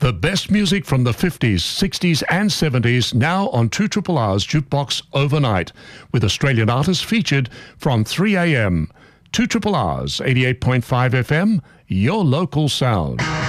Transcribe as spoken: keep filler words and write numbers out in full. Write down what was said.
The best music from the fifties, sixties and seventies now on two R R's Jukebox Overnight, with Australian artists featured from three a m two R R's eighty-eight point five F M, your local sound.